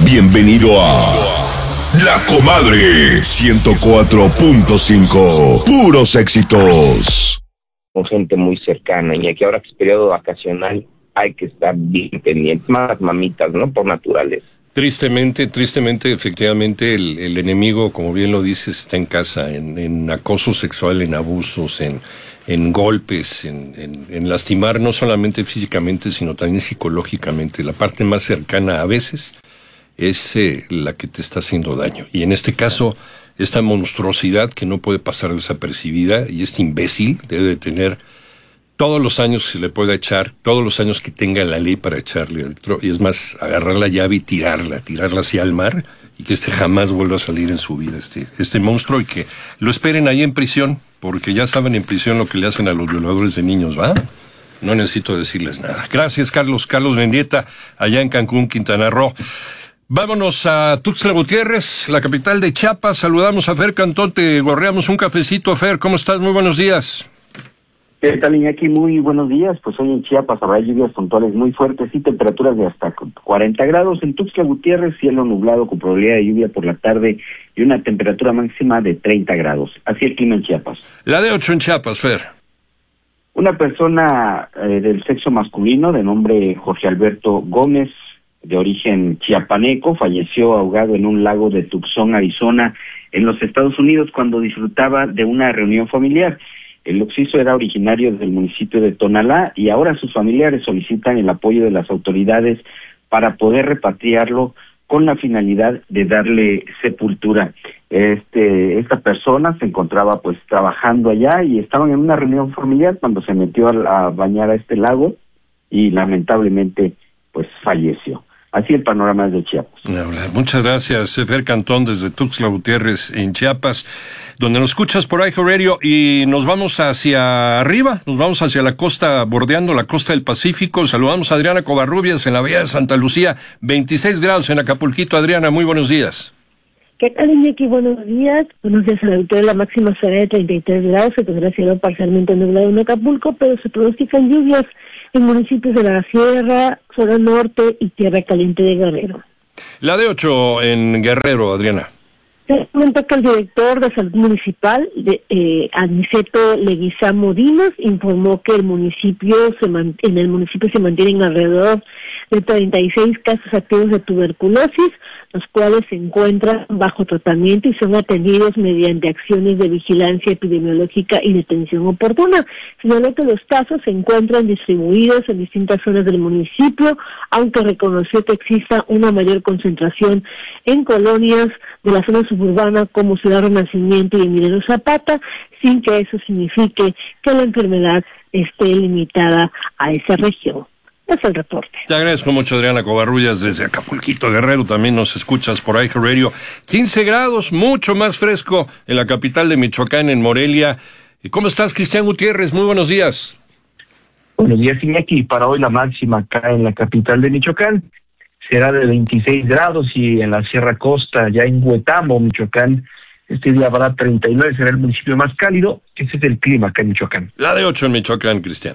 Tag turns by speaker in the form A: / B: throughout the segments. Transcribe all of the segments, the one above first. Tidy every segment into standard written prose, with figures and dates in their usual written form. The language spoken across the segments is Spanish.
A: Bienvenido a La Comadre 104.5. Puros éxitos.
B: Con gente muy cercana, y aquí ahora que es periodo vacacional hay que estar bien pendientes, más las mamitas, ¿no? Por naturaleza.
C: Tristemente, efectivamente, el enemigo, como bien lo dices, está en casa, en acoso sexual, en abusos, en golpes, en lastimar no solamente físicamente, sino también psicológicamente. La parte más cercana a veces es la que te está haciendo daño. Y en este caso, esta monstruosidad que no puede pasar desapercibida, y este imbécil debe de tener todos los años que se le pueda echar, todos los años que tenga la ley para echarle adentro, y es más, agarrar la llave y tirarla hacia el mar, y que jamás vuelva a salir en su vida, este monstruo, y que lo esperen ahí en prisión, porque ya saben en prisión lo que le hacen a los violadores de niños, ¿va? No necesito decirles nada. Gracias, Carlos Mendieta, allá en Cancún, Quintana Roo. Vámonos a Tuxtla Gutiérrez, la capital de Chiapas. Saludamos a Fer Cantón, te gorreamos un cafecito. Fer, ¿cómo estás? Muy buenos días.
D: ¿Qué tal, Iñaki? Muy buenos días. Pues hoy en Chiapas habrá lluvias puntuales muy fuertes y temperaturas de hasta 40 grados. En Tuxtla Gutiérrez, cielo nublado con probabilidad de lluvia por la tarde y una temperatura máxima de 30 grados. Así el clima en Chiapas.
C: La de 8 en Chiapas, Fer.
D: Una persona del sexo masculino de nombre Jorge Alberto Gómez, de origen chiapaneco, falleció ahogado en un lago de Tucson, Arizona, en los Estados Unidos, cuando disfrutaba de una reunión familiar. El occiso era originario del municipio de Tonalá y ahora sus familiares solicitan el apoyo de las autoridades para poder repatriarlo con la finalidad de darle sepultura. Esta persona se encontraba pues trabajando allá y estaban en una reunión familiar cuando se metió a bañar a este lago y lamentablemente pues falleció. Así el panorama de Chiapas.
C: Muchas gracias, Fer Cantón, desde Tuxtla Gutiérrez, en Chiapas, donde nos escuchas por iHeartRadio, y nos vamos hacia arriba, nos vamos hacia la costa, bordeando la costa del Pacífico. Saludamos a Adriana Covarrubias en la Bahía de Santa Lucía, 26 grados en Acapulquito. Adriana, muy buenos días.
E: ¿Qué tal, Iñaki? Buenos días. Buenos días a la victoria. La máxima será de 33 grados. Se tendrá cielo parcialmente nublado en Acapulco, pero se pronostican lluvias en municipios de la Sierra, zona norte y Tierra Caliente de Guerrero.
C: La de 8 en Guerrero, Adriana.
E: Se comenta que el director de salud municipal, Aniceto Leguizamo Dimas, informó que en el municipio se mantienen alrededor de 36 casos activos de tuberculosis, los cuales se encuentran bajo tratamiento y son atendidos mediante acciones de vigilancia epidemiológica y detención oportuna. Señaló que los casos se encuentran distribuidos en distintas zonas del municipio, aunque reconoció que exista una mayor concentración en colonias de la zona suburbana como Ciudad Renacimiento y Emiliano Zapata, sin que eso signifique que la enfermedad esté limitada a esa región. Es el reporte.
C: Te agradezco mucho, Adriana Covarrubias, desde Acapulquito, Guerrero. También nos escuchas por iHeartRadio. 15 grados, mucho más fresco en la capital de Michoacán, en Morelia. ¿Cómo estás, Cristian Gutiérrez? Muy buenos días.
F: Buenos días, Iñaki. Para hoy la máxima acá en la capital de Michoacán será de 26 grados, y en la Sierra Costa, ya en Huetamo, Michoacán, este día habrá 39, será el municipio más cálido. Ese es el clima acá en Michoacán.
C: La de 8 en Michoacán, Cristian.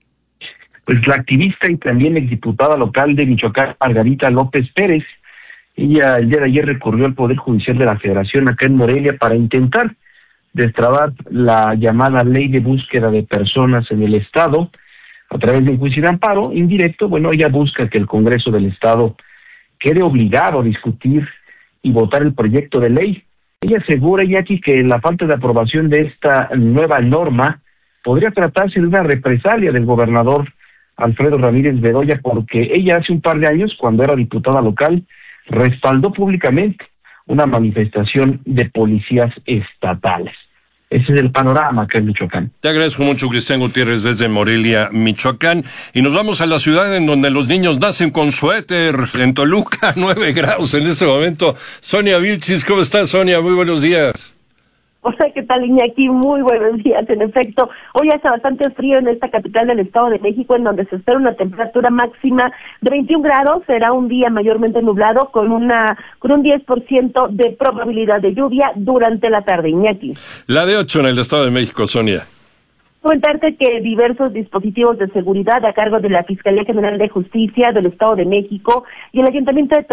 F: Pues la activista y también exdiputada local de Michoacán, Margarita López Pérez, ella el día de ayer recurrió al Poder Judicial de la Federación acá en Morelia para intentar destrabar la llamada Ley de Búsqueda de Personas en el Estado a través de un juicio de amparo indirecto. Bueno, ella busca que el Congreso del Estado quede obligado a discutir y votar el proyecto de ley. Ella asegura, Iñaki, que la falta de aprobación de esta nueva norma podría tratarse de una represalia del gobernador Alfredo Ramírez Bedoya, porque ella hace un par de años, cuando era diputada local, respaldó públicamente una manifestación de policías estatales. Ese es el panorama acá en Michoacán.
C: Te agradezco mucho, Cristian Gutiérrez, desde Morelia, Michoacán. Y nos vamos a la ciudad en donde los niños nacen con suéter, en Toluca, 9 grados en este momento. Sonia Vilchis, ¿cómo estás, Sonia? Muy buenos días.
G: Hola, ¿qué tal, Iñaki? Muy buenos días. En efecto, hoy hace bastante frío en esta capital del Estado de México, en donde se espera una temperatura máxima de 21 grados. Será un día mayormente nublado con un 10% de probabilidad de lluvia durante la tarde, Iñaki.
C: La de 8 en el Estado de México, Sonia.
G: Comentarte que diversos dispositivos de seguridad a cargo de la Fiscalía General de Justicia del Estado de México y el Ayuntamiento de